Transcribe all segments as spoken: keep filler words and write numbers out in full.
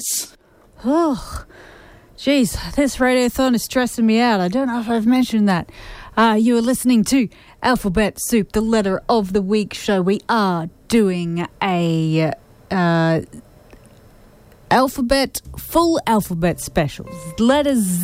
Oh, geez, this radiothon is stressing me out. I don't know if I've mentioned that. Uh, you are listening to Alphabet Soup, the letter of the week show. We are doing a uh, alphabet, full alphabet specials. Letters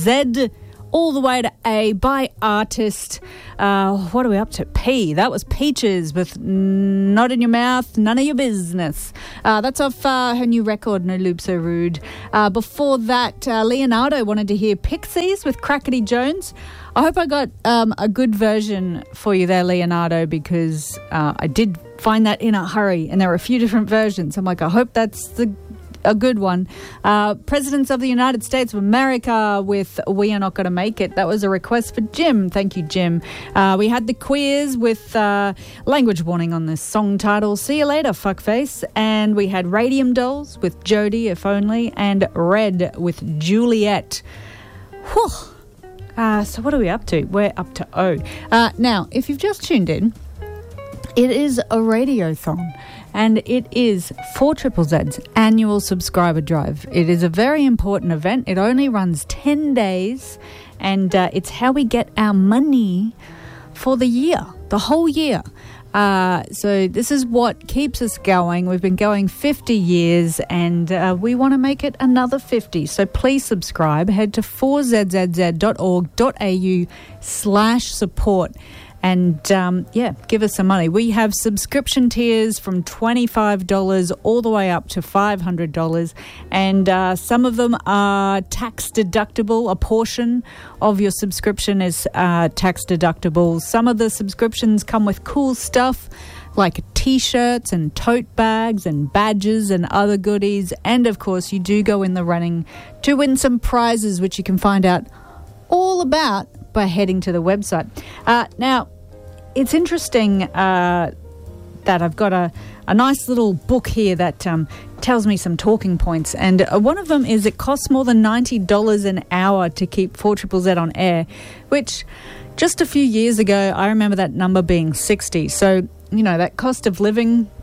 Z all the way to A by artist. Uh, what are we up to? P. That was Peaches with Not in Your Mouth, None of Your Business. Uh, that's off uh, her new record, No Lube So Rude. Uh, before that, uh, Leonardo wanted to hear Pixies with Crackety Jones. I hope I got um, a good version for you there, Leonardo, because uh, I did find that in a hurry, and there were a few different versions. I'm like, I hope that's the a good one. Uh, Presidents of the United States of America with We Are Not Gonna Make It. That was a request for Jim. Thank you, Jim. Uh, we had the Queers with uh, language warning on this song title. See you later, fuckface. And we had Radium Dolls with Jody, If Only, and Red with Juliet. Whew. Uh, so what are we up to? We're up to O. Uh, now, if you've just tuned in, it is a radiothon, and it is four Triple Z's annual subscriber drive. It is a very important event. It only runs ten days, and uh, it's how we get our money for the year, the whole year. Uh, so this is what keeps us going. We've been going fifty years, and uh, we want to make it another fifty. So please subscribe. Head to four z z z dot org dot a u slash support. And, um, yeah, give us some money. We have subscription tiers from twenty-five dollars all the way up to five hundred dollars. And uh, some of them are tax deductible. A portion of your subscription is uh, tax deductible. Some of the subscriptions come with cool stuff like T-shirts and tote bags and badges and other goodies. And, of course, you do go in the running to win some prizes, which you can find out all about by heading to the website. Uh, now, it's interesting uh, that I've got a, a nice little book here that um, tells me some talking points. And uh, one of them is it costs more than ninety dollars an hour to keep four Triple Z on air, which just a few years ago, I remember that number being sixty. So, you know, that cost of living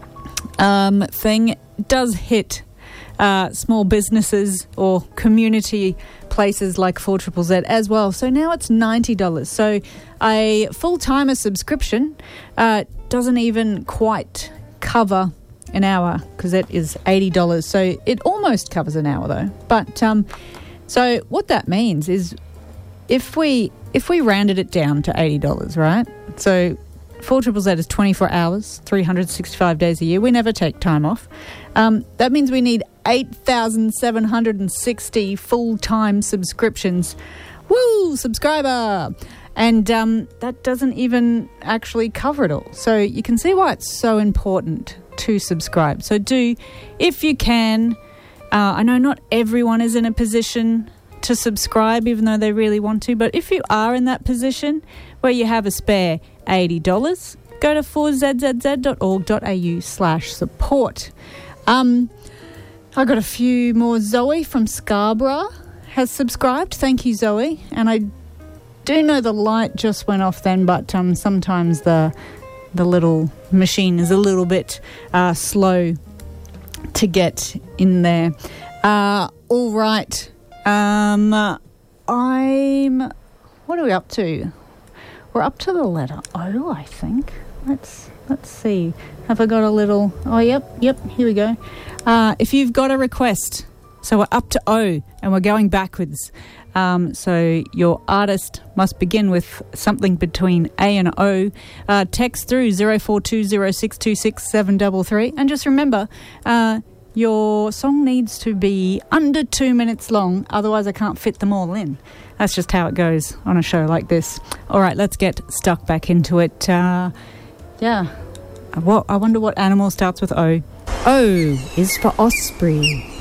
um, thing does hit Uh, small businesses or community places like four Triple Z as well. So now it's ninety dollars. So a full-timer subscription uh, doesn't even quite cover an hour because it is eighty dollars. So it almost covers an hour though. But um, so what that means is if we if we rounded it down to eighty dollars, right? So four Triple Z is twenty-four hours, three hundred sixty-five days a year. We never take time off. Um, that means we need eight thousand seven hundred sixty full-time subscriptions. Woo! Subscriber! And um, that doesn't even actually cover it all. So you can see why it's so important to subscribe. So do, if you can. Uh, I know not everyone is in a position to subscribe, even though they really want to. But if you are in that position where you have a spare eighty dollars, go to four z z z dot org dot a u slash support. Um, I got a few more. Zoe from Scarborough has subscribed. Thank you, Zoe. And I do know the light just went off then, but um, sometimes the the little machine is a little bit uh, slow to get in there. Uh, all right. Um, I'm... What are we up to? We're up to the letter O, I think. Let's let's see. Have I got a little... Oh, yep, yep, here we go. Uh, if you've got a request, so we're up to O and we're going backwards. Um, so your artist must begin with something between A and O. Uh, text through zero four two zero six two six seven three three. And just remember, uh, your song needs to be under two minutes long, otherwise I can't fit them all in. That's just how it goes on a show like this. All right, let's get stuck back into it. Uh, yeah. What, I wonder what animal starts with O. O is for osprey.